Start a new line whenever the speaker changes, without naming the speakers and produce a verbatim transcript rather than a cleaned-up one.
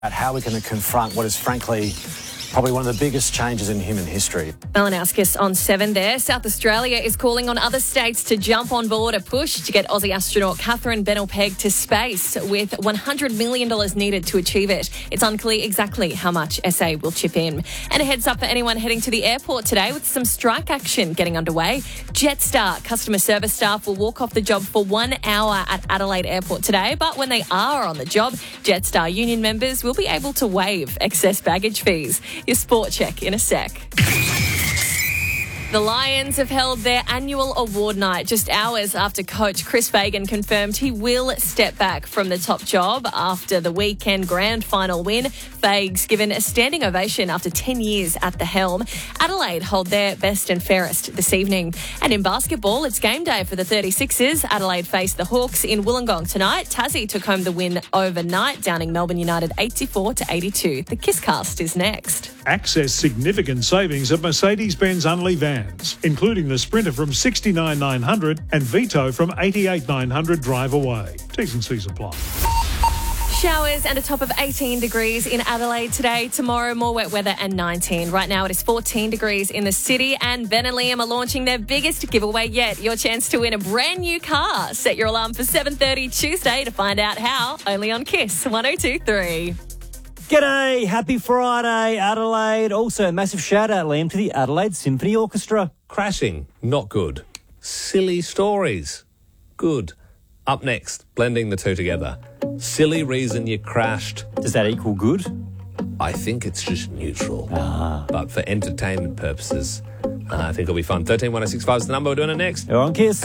At how we're going to confront what is frankly probably one of the biggest changes in human history.
Malinowskis on seven there. South Australia is calling on other states to jump on board a push to get Aussie astronaut Catherine Bennell-Pegg to space, with one hundred million dollars needed to achieve it. It's unclear exactly how much S A will chip in. And a heads up for anyone heading to the airport today, with some strike action getting underway. Jetstar customer service staff will walk off the job for one hour at Adelaide Airport today, but when they are on the job, Jetstar union members will be able to waive excess baggage fees. Your sport check in a sec. The Lions have held their annual award night just hours after coach Chris Fagan confirmed he will step back from the top job after the weekend grand final win. Fags given a standing ovation after ten years at the helm. Adelaide hold their best and fairest this evening. And in basketball, it's game day for the thirty-sixers. Adelaide face the Hawks in Wollongong tonight. Tassie took home the win overnight, downing Melbourne United eighty-four to eighty-two. The Kisscast is next.
Access significant savings at Mercedes-Benz Unley vans, including the Sprinter from sixty-nine thousand nine hundred and Vito from eighty-eight thousand nine hundred drive away. T's and C's apply.
Showers and a top of eighteen degrees in Adelaide today. Tomorrow, more wet weather and nineteen. Right now, it is fourteen degrees in the city, and Ben and Liam are launching their biggest giveaway yet. Your chance to win a brand new car. Set your alarm for seven thirty Tuesday to find out how. Only on Kiss one oh two three.
G'day, happy Friday, Adelaide. Also, a massive shout out, Liam, to the Adelaide Symphony Orchestra.
Crashing, not good. Silly stories, good. Up next, blending the two together. Silly reason you crashed.
Does that equal good?
I think it's just neutral.
Ah.
But for entertainment purposes, uh, I think it'll be fun. thirteen one oh six five is the number. We're doing it next.
You're on Kiss.